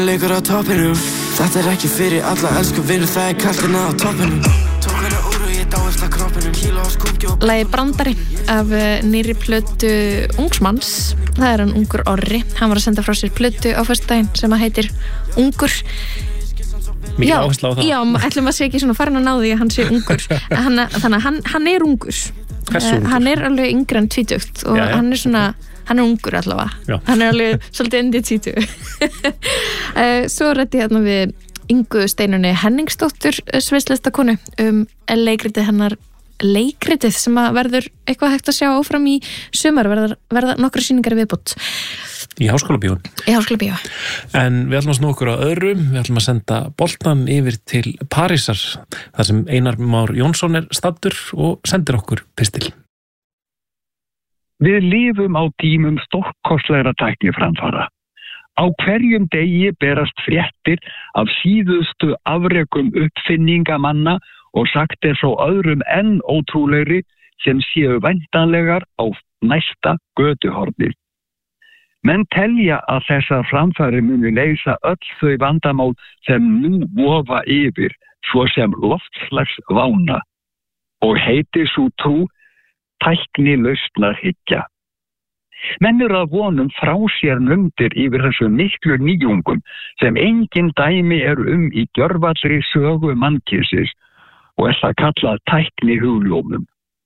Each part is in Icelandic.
Leikur á toppinum, þetta ekki fyrir alla elsku vinur, það kallina á toppinum. Tók hana úr og ég dáist að kroppinum, kíla á skúmki og... Lagið Brandari af nýrri plötu Ungsmanns, það hann Ungur Orri, hann var að senda frá sér plötu á föstudaginn sem að heitir Ungur. Mikið áhersla á það. Já, ætlum að sé ekki svona farin að ná því að hann sé ungur. Þannig að hann ungur. Hversu ungur? Hann alveg yngri en 20 og hann svona, hann ungur allavega. Já. Hann alveg svolítið endið 20. Svo rætti hérna við Ingu Steinunni Henningsdóttur, sviðslistakonu, leikritið hennar leikritið sem að verður eitthvað hægt að sjá áfram í sumar, verða nokkra sýningar viðbútt. Í Háskólabíó. Í Háskólabíó. En við ætlum að snúa okkur á öðru, við ætlum að senda boltan yfir til Parísar, þar sem Einar Már Jónsson staddur og sendir okkur pistil. Við lifum á tímum stórkostlegra tækniframfara. Á hverjum degi berast fréttir af síðustu afrekum uppfinningamanna og sagt frá öðrum enn ótrúlegri sem séu væntanlegar á næsta götuhorni. Menn telja að þessar framfæri muni leysa öll þau vandamál sem nú vofa yfir, svo sem loftslagsvána, og heitir sú trú tæknilausnarhyggja. Menn að vonum frá sér numdir yfir þessu miklu nýjungum sem engin dæmi í gjörvallri sögu mannkynsins og það kallað tæknihugljómum.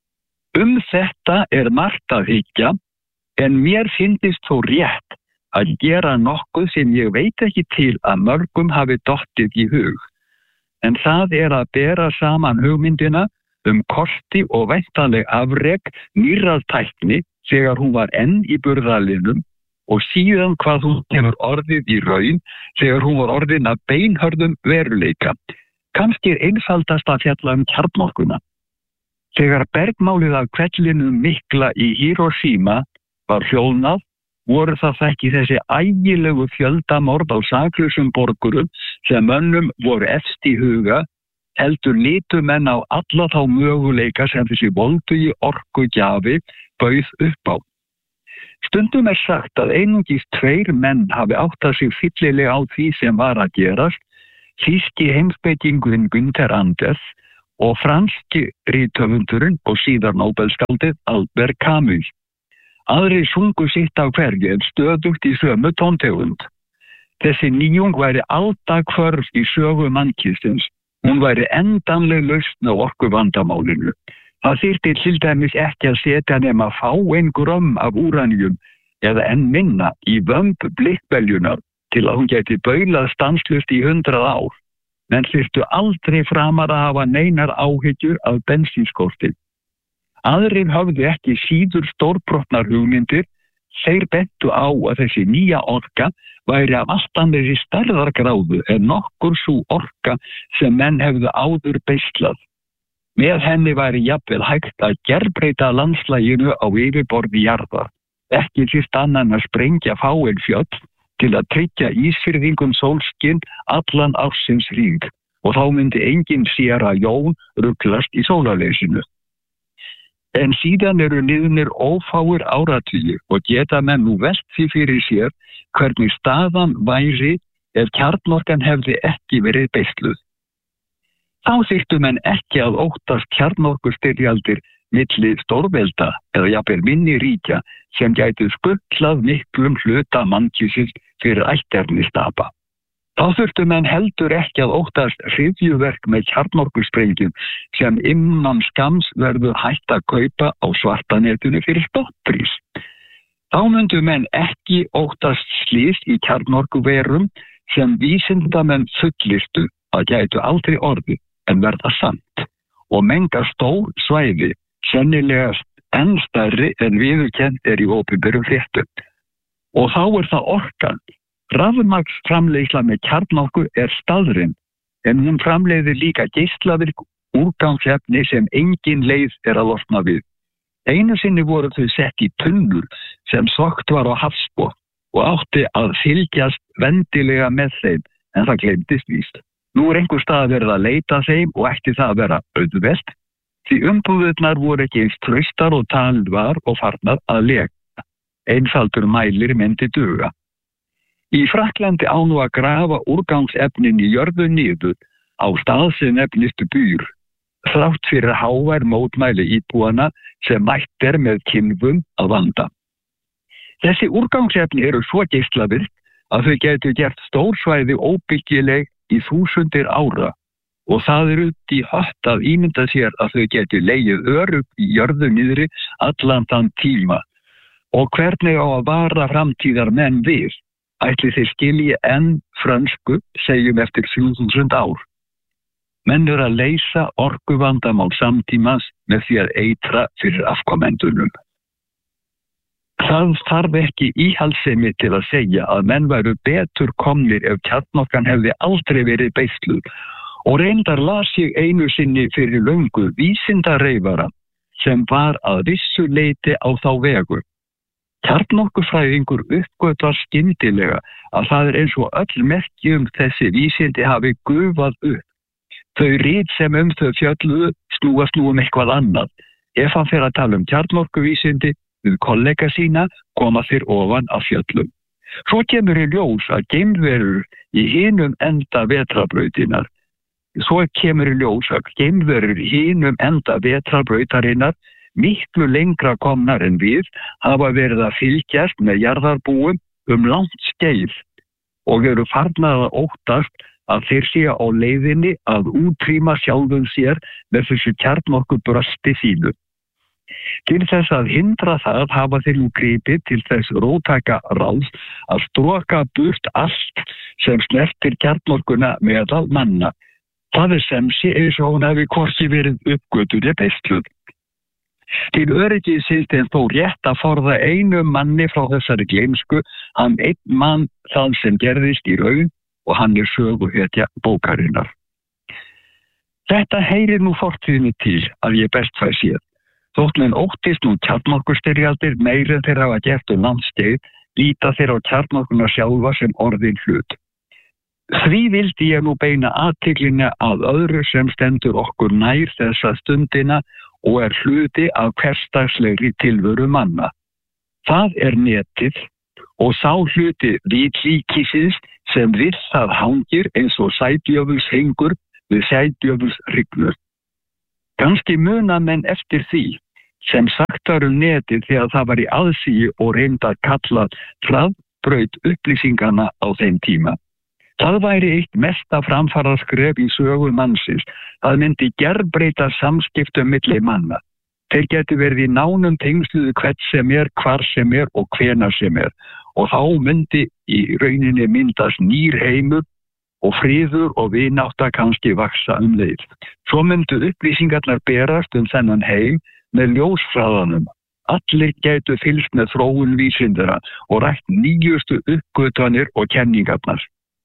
Þetta margt að hyggja, en mér finnst þó rétt að gera nokkuð sem ég veit ekki til að mörgum hafi dottið í hug. En það að bera saman hugmyndina kosti og væntanleg afrek nýrrar tækni þegar hún var enn í burðarliðnum og síðan hvað hún hefur orðið í raun þegar hún var orðin að beinhörðum veruleika. Kannski einfaldast að fjalla kjarnorkuna. Þegar bergmálið af hvellinum mikla í Hiroshima var hljóðnað, voru það ekki þessi ægilegu fjöldamorð á saklausum borgurum sem mönnum voru efst í huga, heldur litu menn á alla þá möguleika sem þessi voldugi orkugjafi bauð upp á. Stundum sagt að einungis 2 menn hafi áttað sig fyllilega á því sem var að gerast, þýski heimspekingurinn Günther Anders og franski rithöfundurinn og síðar Nóbelskáldið Albert Camus. Aðrir sungu sitt á hverju en stöðugt í sömu tóntegund. Þessi nýjung væri aldahvörf í sögu mannkynsins. Hún væri endanleg lausn á orkuvandamálinu. Það þyrfti til dæmis ekki að setja nema fáein grömm af úraníum eða enn minna í vömb blikkbeljunar til að hún geti baulað stanslaust í 100 ár. Menn þyrftu aldrei framar að hafa neinar áhyggjur af bensínskorti. Aðrir höfðu ekki síður stórbrotnar hugmyndir, þeir bentu á að þessi nýja orka væri af allt annarri stærðargráðu en nokkur sú orka sem menn hefðu áður beislað. Með henni væri jafnvel hægt að gerbreyta landslaginu á yfirborði jarðar, ekki síst annan að sprengja fáein fjöll til að tryggja ísfirðingum sólskinn allan ársins hring og þá myndi enginn Sierra Leone ruglast í sólarleysinu. En síðan liðnir ófáir áratugi og geta menn nú velt því fyrir sér hvernig staðan væri ef kjarnorkan hefði ekki verið beisluð. Þá þyrftu menn ekki að óttast kjarnorkustyrjaldir milli stórvelda eða jafnvel minni ríkja sem gætu skutlað miklum hluta mannkynsins fyrir ætternistapa. Þá þurftu menn heldur ekki að óttast hryðjuverk með kjarnorkusprengjum sem innan skams verður hægt að kaupa á svartanetinu fyrir spottprís. Þá myndu menn ekki óttast slys í kjarnorkuverum sem vísindamenn fullistu að gætu aldrei orðið en verða samt og menga stór svæði, sennilega enn stærri en viðurkennt í opinberum fréttum. Og þá það orkan. Rafmagnsframleiðsla með kjarnorku staðreynd, en hún framleiðir líka geislavirk úrgangsefni sem engin leið að losna við. Einu sinni voru þau sett í tunnur sem sogt var á hafsbotn og átti að fylgjast vendilega með þeim, en það gleymdist víst. Nú einhver stað verið að leita þeim og ætti það að vera auðvelt, því umbúðirnar voru ekki eins traustar og talið var og farnar að leka. Einfaldur mælir myndi duga. Í Frakklandi á nú að grafa úrgangsefnin í jörðu niður á stað sem nefnist Búr, þrátt fyrir hávær mótmæli íbúana sem mætt með kynfum að vanda. Þessi úrgangsefni eru svo geislavirk að þau getur gert stórsvæði óbyggileg í þúsundir ára og það er út í hött að ímynda sér að þau getur legið örugg í jörðu niðri allan þann tíma. Og hvernig á að vara framtíðar menn við? Ætli þeir skilji enn frönsku, segjum eftir 3000 ár. Menn eru að leysa orkuvandamál samtímans með því að eitra fyrir afkomendunum. Það þarf ekki íhaldssemi til að segja að menn væru betur komnir ef kjarnorkan hefði aldrei verið beisluð og reyndar las ég einu sinni fyrir löngu vísindareifara sem var að vissu leyti á þá vegu. Kjarnorkufræðingur uppgötvar skyndilega að það er eins og öll merki þessi vísindi hafi gufað upp. Þau rit sem þau fjölluðu snúast nú eitthvað annað. Ef hann fer að tala kjarnorkuvísindi við kollega sína koma þeir ofan af fjöllum. Svo kemur í ljós að geimverur í hinum enda vetrarbrautarinnar miklu lengra komnar en við hafa verið að fylgjast með jarðarbúum langt skeið og eru farnar að óttast að þeir séu á leiðinni að útrýma sjálfum sér með þessu kjarnorkubrösti sínu. Til þess að hindra það hafa þeir nú gripið til þess róttæka ráðs að stroka burt allt sem snertir kjarnorkuna meðal manna. Það er sem sé eins og hún hafi hvorki verið uppgötuð beisluð. Til öryggisins er þó rétt að forða einum manni frá þessari gleymsku, hann einn mann það sem gerðist í raun og hann er söguhetja bókarinnar. Þetta heyrir nú fortíðinni til að ég best fæ séð. Þótt menn óttist nú kjarnorkustyrjaldir meira en þeir hafa gert landskeið, líta þeir á kjarnorkuna sjálfa sem orðin hlut. Því vildi ég nú beina athyglinni að öðru sem stendur okkur nær þessa stundina og er hluti af hversdagslegri tilveru manna. Það er netið og sá hluti vitlíkisins sem við það hangir eins og sædjöfuls hengur við sædjöfuls hrygnur. Kannski muna menn eftir því sem sagt var netið þegar það var í aðsigi og reynda að kalla hraðbraut upplýsingarna á þeim tíma. Það væri eitt mesta framfaraskref í sögu mannsins. Það myndi gerbreyta samskiptum milli manna. Þeir geti verið í nánum tengsluðu hvert sem er, hvar sem er og hvenær sem er. Og þá myndi í rauninni myndast nýr heimur og friður og vinátta kannski vaksa leið. Svo myndu upplýsingarnar berast þennan heim með ljóshraðanum. Allir gætu fylgst með þróun vísindara og rætt nýjustu uppgötvanir og kenningarnar.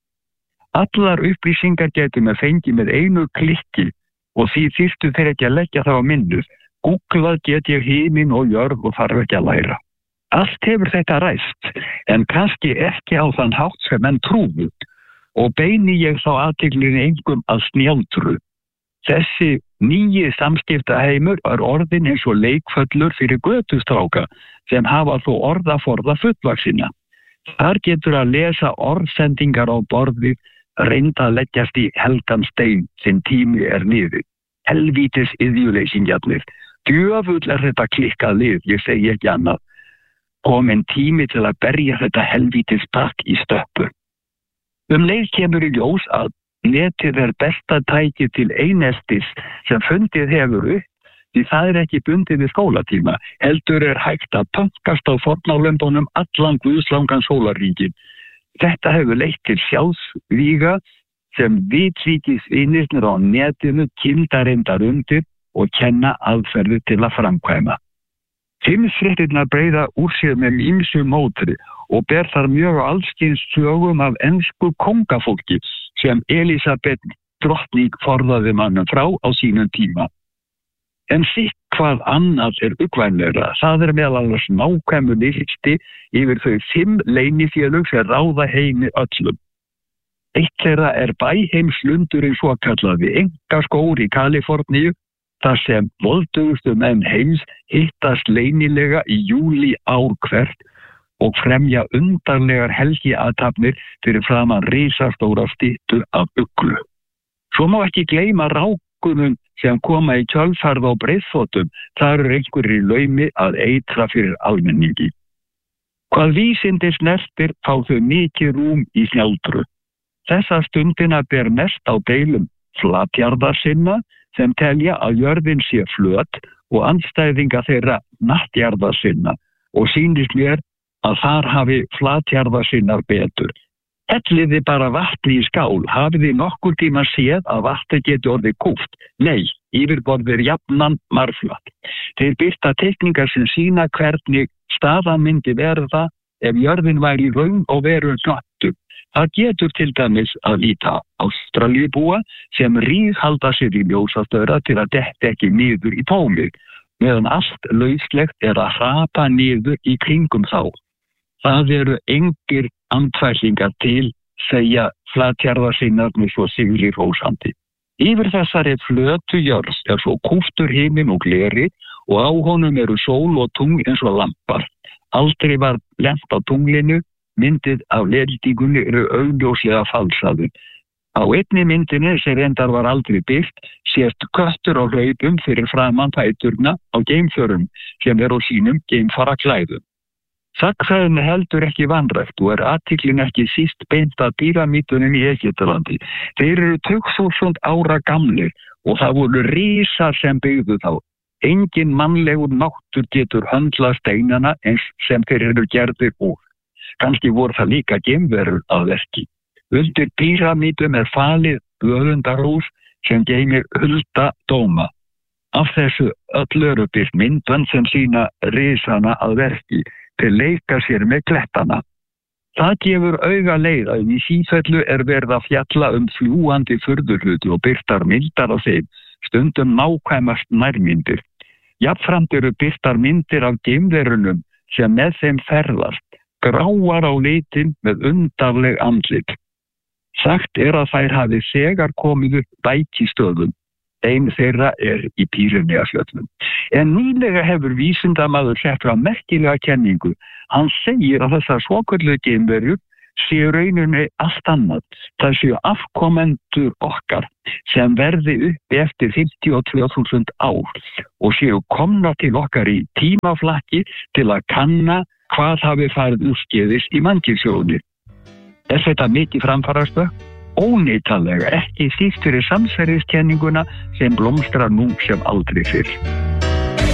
Allar upplýsingar gætu með fengi með einu klikki og því þyrftu þeir ekki að leggja það á minnið. Googlað get ég himinn og jörð og þarf ekki að læra. Allt hefur þetta ræst, en kannski ekki á þann hátt sem menn trúðu og beini ég þá athyglinni einkum að snjáltru. Þessi nýji samskiptaheimur er orðin eins og leikföllur fyrir götustráka sem hafa þó orðaforða fullvaxina. Þar getur að lesa orðsendingar á borðið, reynda að leggjast í helgan stein sem tími er niður. Helvítis iðjuleysingjarnir. Djöfull er þetta klikkað lið, ég segi ekki annað. Kominn tími til að berja þetta helvítis pakk í stöppu. Leið kemur í ljós að netið er besta tæki til eineltis sem fundið hefur upp, því það er ekki bundið við skólatíma. Heldur er hægt að pönkast á fornálöndunum allan guðslangan sólarríkin. Þetta hefur leitt til sjálfsvíga sem vitlíkisvinirnir á netinu kynda undir og kenna aðferði til að framkvæma. Heimsfréttirnar breiða úr sér með ýmsu mótri og ber þar mjög á allskyns sögum af ensku kóngafólki sem Elísabet drottning forðaði mannum frá á sínum tíma. En sitt hvað annað er uggvænlegra, það er meðal annars nákvæmur listi yfir þau 5 leynifélög sem ráða heimi öllum. Eitt þeirra er bæheimslundurinn svokallaði Engaskór í Kaliforníu, þar sem voldugustu menn heims hittast leynilega í júlí ár hvert og fremja undarlegar helgiathafnir fyrir framan risastóra styttu af uglu. Svo má ekki gleyma rákunum sem koma í kjölfarið á breiðþotum, þar einhverjir í laumi að eitra fyrir almenningi. Hvað vísindi snertir fá þau mikið rúm í snjáldru. Þessa stundina ber mest á deilum flatjarðarsinna sem telja að jörðin sé flöt og andstæðinga þeirra nattjarðarsinna og sýnist mér að þar hafi flatjarðarsinnar betur. Helliði bara vatni í skál, hafiði nokkur tíma séð að vatni geti orðið kúpt? Nei, yfirborðið jafnan marflatt. Þeir birta teikningar sem sýna hvernig staðan myndi verða ef jörðin væri í raun og veru hnöttur. Það getur til dæmis að líta Ástralíubúa sem ríghalda sér í ljósastöðra til að detta ekki niður í tómið, meðan allt lauslegt að hrapa niður í kringum þá. Það eru engir andfælingar til, segja flatjarðarsinnarnir svo sigri hrósandi. Yfir þessari flötu jörð svo kúptur himinn og gleri og á honum eru sól og tungl eins og lampar. Aldrei var lent á tunglinu, myndið af leldingunni eru augljóslega falsaður. Á einni myndinni sem reyndar var aldrei birt sést köttur á hlaupum fyrir framan fæturna á geimförum sem á sínum geimfaraklæðum. Sagnfræðin heldur ekki vanrækt og athyglin ekki síst beint að píramídunum í Egyptalandi. Þeir eru 2000 ára gamlir og það voru risar sem byggðu þá. Engin mannlegur máttur getur höndlað steinana eins sem þeir eru gerðir úr. Kannski voru það líka geimverur að verki. Undir píramídum falið öfundarhús sem geymir huldadóma. Af þessu öll eru birt myndbönd sem sýna risana að verki. Þeir leika sér með klettana. Það gefur auga leið að í sífellu verið að fjalla fljúgandi furðuhluti og birtar myndar af þeim, stundum nákvæmast nærmyndir. Jafnframt eru birtar myndir af geimverunum sem með þeim ferðast, gráar á litin með undarleg andlit. Sagt að þær hafi þegar komið upp bækistöðum. Ein þeirra í Pýreneafjöllum. En nýlega hefur vísindamaður sett fram merkilega kenningu. Hann segir að þessar svokölluðu geimverur séu rauninni allt annað. Það séu afkomendur okkar sem verði upp eftir 52.000 ár og séu komna til okkar í tímaflakki til að kanna hvað hafi farið úrskeiðis í mannkynssögunni. Þetta mikið framfarastökk? Óneitanlega ekki síst fyrir samsæriskenninguna sem blómstrar nú sem aldrei fyrr.